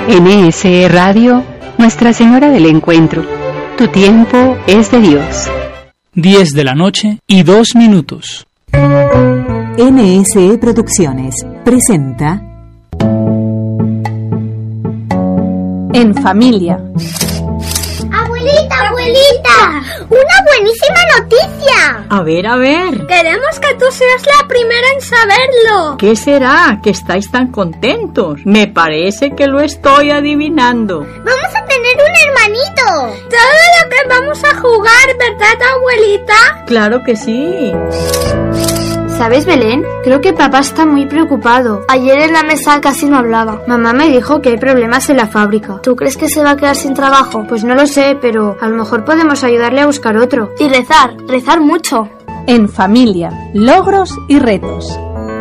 NSE Radio, Nuestra Señora del Encuentro. Tu tiempo es de Dios. 10 de la noche y 2 minutos. NSE Producciones presenta En Familia. ¡Abuelita! ¡Una buenísima noticia! A ver. Queremos que tú seas la primera en saberlo. ¿Qué será? Que estáis tan contentos. Me parece que lo estoy adivinando. Vamos a tener un hermanito. Todo lo que vamos a jugar, ¿verdad, abuelita? Claro que sí. ¿Sabes, Belén? Creo que papá está muy preocupado. Ayer en la mesa casi no hablaba. Mamá me dijo que hay problemas en la fábrica. ¿Tú crees que se va a quedar sin trabajo? Pues no lo sé, pero a lo mejor podemos ayudarle a buscar otro. Y rezar mucho. En Familia, logros y retos.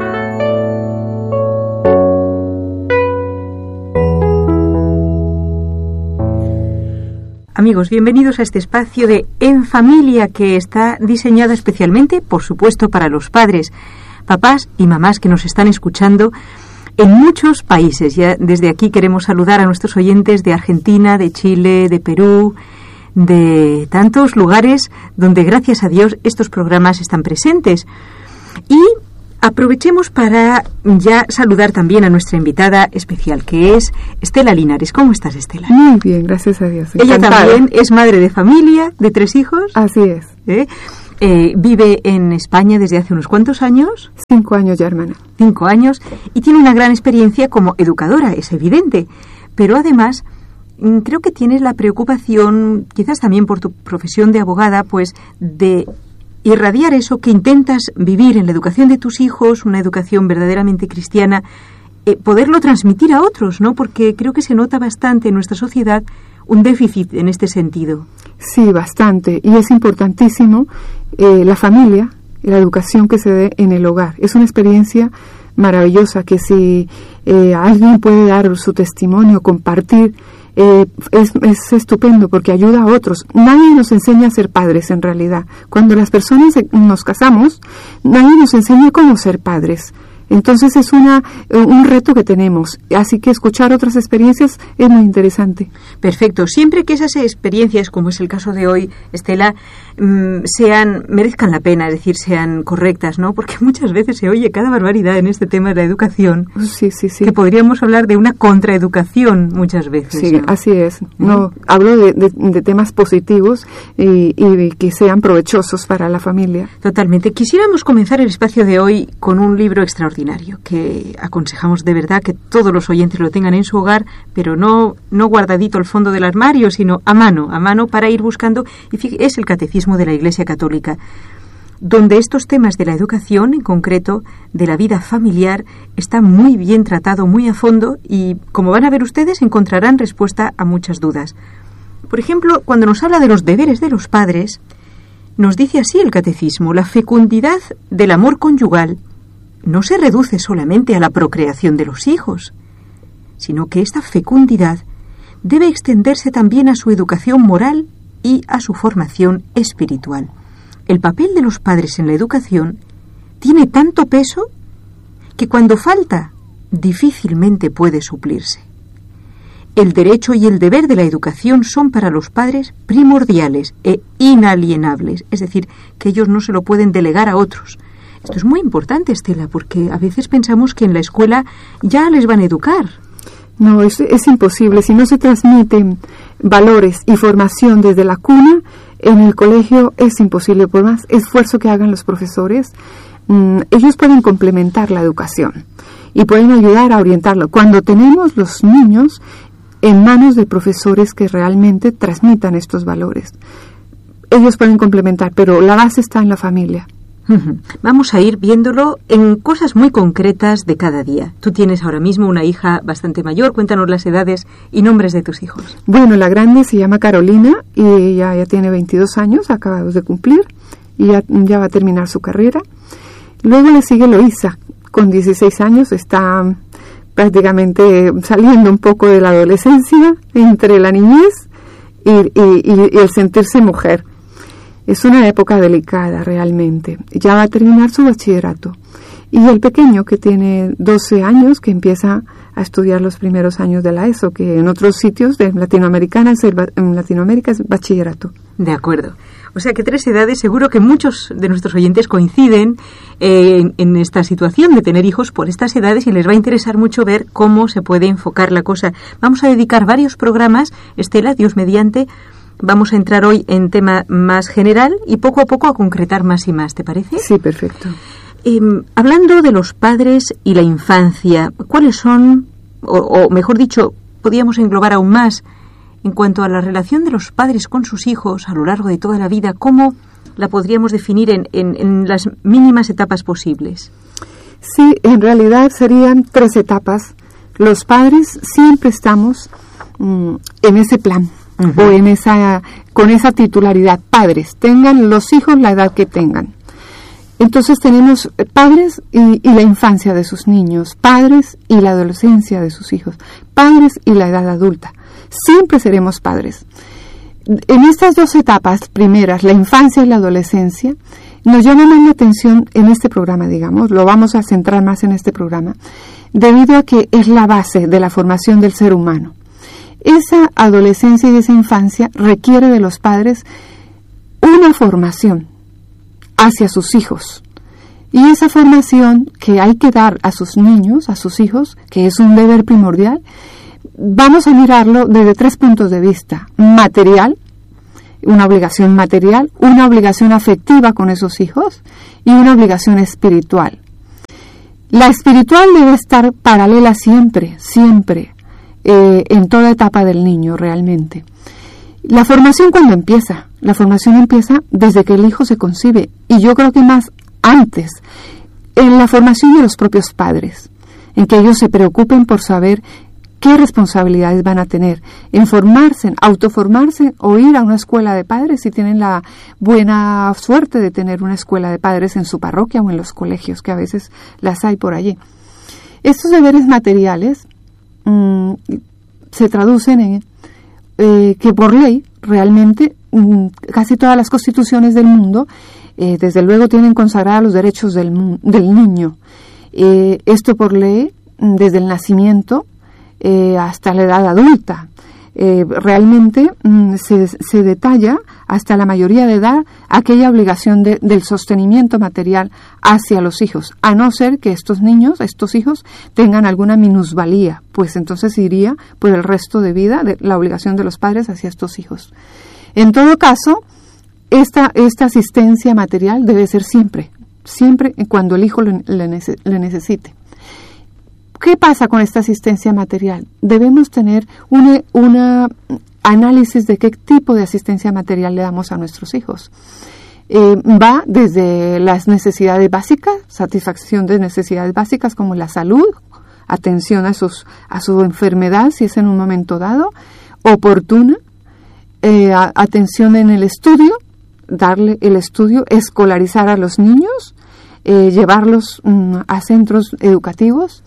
Amigos, bienvenidos a este espacio de En Familia que está diseñado especialmente, por supuesto, para los padres, papás y mamás que nos están escuchando en muchos países. Ya desde aquí queremos saludar a nuestros oyentes de Argentina, de Chile, de Perú, de tantos lugares donde, gracias a Dios, estos programas están presentes. Y aprovechemos para ya saludar también a nuestra invitada especial, que es Estela Linares. ¿Cómo estás, Estela? Muy bien, gracias a Dios. Ella también es madre de familia, de 3 hijos. Así es. Vive en España desde hace unos cuantos años. 5 años ya, hermana. 5 años. Y tiene una gran experiencia como educadora, es evidente. Pero además, creo que tienes la preocupación, quizás también por tu profesión de abogada, pues de irradiar eso que intentas vivir en la educación de tus hijos, una educación verdaderamente cristiana, poderlo transmitir a otros, ¿no? Porque creo que se nota bastante en nuestra sociedad un déficit en este sentido. Sí, bastante. Y es importantísimo la familia, la educación que se dé en el hogar. Es una experiencia maravillosa que si alguien puede dar su testimonio, compartir, es estupendo porque ayuda a otros. Nadie nos enseña a ser padres en realidad. Cuando las personas nos casamos, nadie nos enseña cómo ser padres. Entonces es un reto que tenemos. Así que escuchar otras experiencias es muy interesante. Perfecto. Siempre que esas experiencias, como es el caso de hoy, Estela, merezcan la pena, es decir, sean correctas, ¿no? Porque muchas veces se oye cada barbaridad en este tema de la educación. Sí. Que podríamos hablar de una contraeducación muchas veces. Sí, ¿no? Así es. No, hablo de temas positivos y que sean provechosos para la familia. Totalmente. Quisiéramos comenzar el espacio de hoy con un libro extraordinario que aconsejamos de verdad que todos los oyentes lo tengan en su hogar, pero no guardadito al fondo del armario, sino a mano para ir buscando. Y es el Catecismo de la Iglesia Católica, donde estos temas de la educación, en concreto de la vida familiar, está muy bien tratado, muy a fondo, y como van a ver ustedes, encontrarán respuesta a muchas dudas. Por ejemplo, cuando nos habla de los deberes de los padres, nos dice así el Catecismo: la fecundidad del amor conyugal no se reduce solamente a la procreación de los hijos, sino que esta fecundidad debe extenderse también a su educación moral y a su formación espiritual. El papel de los padres en la educación tiene tanto peso que cuando falta, difícilmente puede suplirse. El derecho y el deber de la educación son para los padres primordiales e inalienables, es decir, que ellos no se lo pueden delegar a otros. Esto es muy importante, Estela, porque a veces pensamos que en la escuela ya les van a educar. No, es imposible. Si no se transmiten valores y formación desde la cuna, en el colegio es imposible. Por más esfuerzo que hagan los profesores, ellos pueden complementar la educación y pueden ayudar a orientarlo. Cuando tenemos los niños en manos de profesores que realmente transmitan estos valores, ellos pueden complementar, pero la base está en la familia. Vamos a ir viéndolo en cosas muy concretas de cada día. Tú tienes ahora mismo una hija bastante mayor. Cuéntanos las edades y nombres de tus hijos. Bueno, la grande se llama Carolina y ella ya tiene 22 años, acabados de cumplir, y ya va a terminar su carrera. Luego le sigue Loisa, con 16 años, está prácticamente saliendo un poco de la adolescencia, entre la niñez y el sentirse mujer. Es una época delicada realmente. Ya va a terminar su bachillerato. Y el pequeño, que tiene 12 años, que empieza a estudiar los primeros años de la ESO, que en otros sitios de Latinoamérica es bachillerato. De acuerdo. O sea que 3 edades, seguro que muchos de nuestros oyentes coinciden en esta situación de tener hijos por estas edades y les va a interesar mucho ver cómo se puede enfocar la cosa. Vamos a dedicar varios programas, Estela, Dios mediante. Vamos a entrar hoy en tema más general y poco a poco a concretar más y más, ¿te parece? Sí, perfecto. Hablando de los padres y la infancia, ¿cuáles son, o mejor dicho, podríamos englobar aún más, en cuanto a la relación de los padres con sus hijos a lo largo de toda la vida, cómo la podríamos definir en las mínimas etapas posibles? Sí, en realidad serían 3 etapas. Los padres siempre estamos en ese plan, o con esa titularidad, padres, tengan los hijos la edad que tengan. Entonces tenemos padres y la infancia de sus niños, padres y la adolescencia de sus hijos, padres y la edad adulta. Siempre seremos padres. En estas 2 etapas primeras, la infancia y la adolescencia, nos llama más la atención en este programa, digamos, lo vamos a centrar más en este programa, debido a que es la base de la formación del ser humano. Esa adolescencia y esa infancia requiere de los padres una formación hacia sus hijos. Y esa formación que hay que dar a sus niños, a sus hijos, que es un deber primordial, vamos a mirarlo desde 3 puntos de vista. Material, una obligación material, una obligación afectiva con esos hijos y una obligación espiritual. La espiritual debe estar paralela siempre, en toda etapa del niño realmente. La formación cuando empieza, la formación empieza desde que el hijo se concibe y yo creo que más antes, en la formación de los propios padres, en que ellos se preocupen por saber qué responsabilidades van a tener, en formarse, autoformarse o ir a una escuela de padres si tienen la buena suerte de tener una escuela de padres en su parroquia o en los colegios, que a veces las hay por allí. Estos deberes materiales se traducen en que por ley realmente casi todas las constituciones del mundo desde luego tienen consagrados los derechos del niño. Esto por ley desde el nacimiento hasta la edad adulta. Realmente se detalla hasta la mayoría de edad aquella obligación del sostenimiento material hacia los hijos, a no ser que estos hijos tengan alguna minusvalía, pues entonces iría por el resto de vida de la obligación de los padres hacia estos hijos. En todo caso, esta asistencia material debe ser siempre cuando el hijo le necesite. ¿Qué pasa con esta asistencia material? Debemos tener una análisis de qué tipo de asistencia material le damos a nuestros hijos. Va desde las necesidades básicas, satisfacción de necesidades básicas como la salud, atención a su enfermedad si es en un momento dado, oportuna, atención en el estudio, darle el estudio, escolarizar a los niños, llevarlos a centros educativos,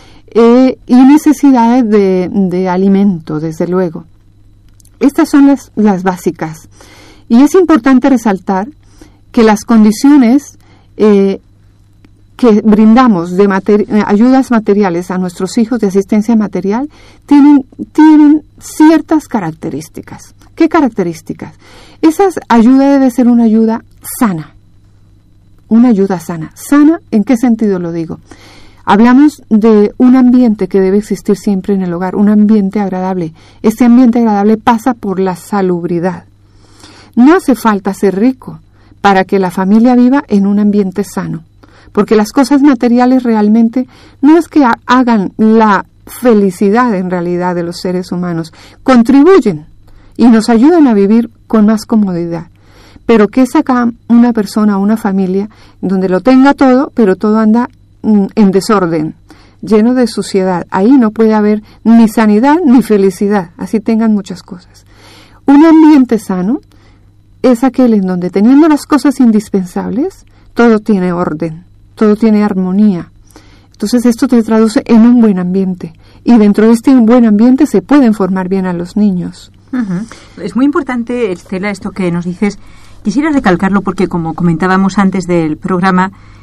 y necesidades de alimento, desde luego. Estas son las básicas. Y es importante resaltar que las condiciones que brindamos de ayudas materiales a nuestros hijos de asistencia material tienen ciertas características. ¿Qué características? Esa ayuda debe ser una ayuda sana. Una ayuda sana. ¿Sana? ¿En qué sentido lo digo? Hablamos de un ambiente que debe existir siempre en el hogar, un ambiente agradable. Este ambiente agradable pasa por la salubridad. No hace falta ser rico para que la familia viva en un ambiente sano, porque las cosas materiales realmente no es que hagan la felicidad en realidad de los seres humanos, contribuyen y nos ayudan a vivir con más comodidad. Pero ¿qué saca una persona o una familia donde lo tenga todo, pero todo anda en desorden, lleno de suciedad? Ahí no puede haber ni sanidad ni felicidad, así tengan muchas cosas. Un ambiente sano es aquel en donde, teniendo las cosas indispensables, todo tiene orden, todo tiene armonía. Entonces esto te traduce en un buen ambiente, y dentro de este buen ambiente se pueden formar bien a los niños. Es muy importante, Estela, esto que nos dices. Quisiera recalcarlo porque, como comentábamos antes del programa,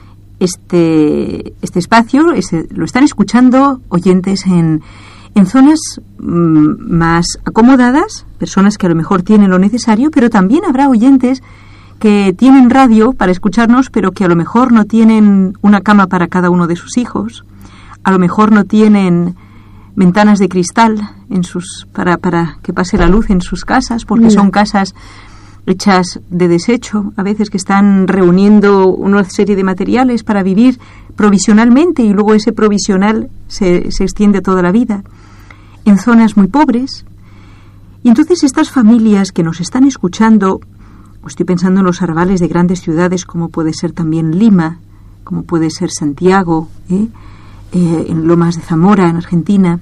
Este espacio lo están escuchando oyentes en zonas más acomodadas, personas que a lo mejor tienen lo necesario, pero también habrá oyentes que tienen radio para escucharnos, pero que a lo mejor no tienen una cama para cada uno de sus hijos, a lo mejor no tienen ventanas de cristal para que pase la luz en sus casas, porque son casas hechas de desecho, a veces que están reuniendo una serie de materiales para vivir provisionalmente y luego ese provisional se extiende toda la vida, en zonas muy pobres. Y entonces estas familias que nos están escuchando, estoy pensando en los arrabales de grandes ciudades como puede ser también Lima, como puede ser Santiago, en Lomas de Zamora, en Argentina,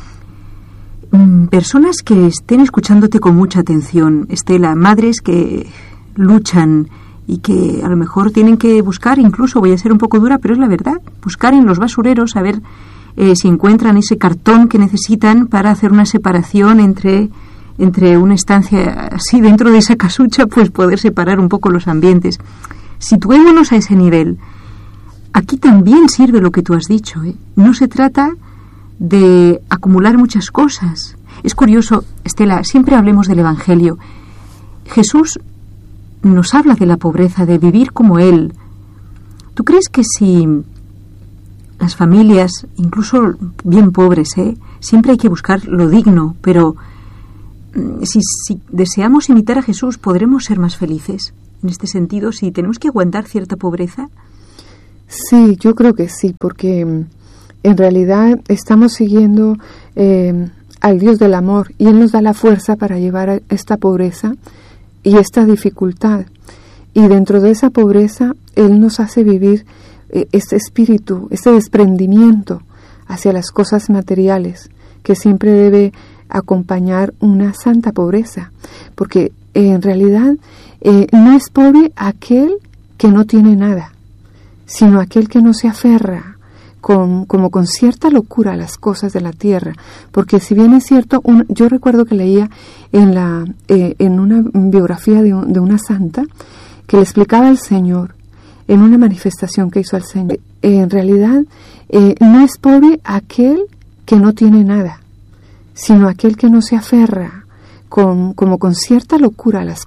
personas que estén escuchándote con mucha atención, Estela, madres que luchan y que a lo mejor tienen que buscar, incluso voy a ser un poco dura, pero es la verdad, buscar en los basureros a ver si encuentran ese cartón que necesitan para hacer una separación entre una estancia así dentro de esa casucha, pues poder separar un poco los ambientes. Situémonos a ese nivel. Aquí también sirve lo que tú has dicho, No se trata de acumular muchas cosas. Es curioso, Estela, siempre hablemos del Evangelio. Jesús nos habla de la pobreza, de vivir como Él. ¿Tú crees que si las familias, incluso bien pobres, siempre hay que buscar lo digno, pero si deseamos imitar a Jesús, podremos ser más felices? En este sentido, si tenemos que aguantar cierta pobreza. Sí, yo creo que sí, porque en realidad estamos siguiendo al Dios del amor y Él nos da la fuerza para llevar esta pobreza y esta dificultad. Y dentro de esa pobreza, Él nos hace vivir este espíritu, este desprendimiento hacia las cosas materiales, que siempre debe acompañar una santa pobreza, porque en realidad no es pobre aquel que no tiene nada, sino aquel que no se aferra como con cierta locura a las cosas de la tierra, porque si bien es cierto, yo recuerdo que leía en una biografía de una santa que le explicaba al Señor en una manifestación que hizo al Señor, en realidad no es pobre aquel que no tiene nada, sino aquel que no se aferra como con cierta locura a las